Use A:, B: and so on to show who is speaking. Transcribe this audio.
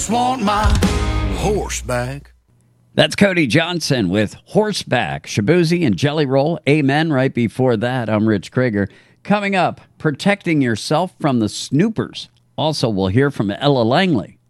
A: Want my horseback.
B: That's Cody Johnson with Horseback, Shaboozey and Jelly Roll. Amen. Right before that, I'm Rich Krieger. Coming up, protecting yourself from the snoopers. Also, we'll hear from Ella Langley.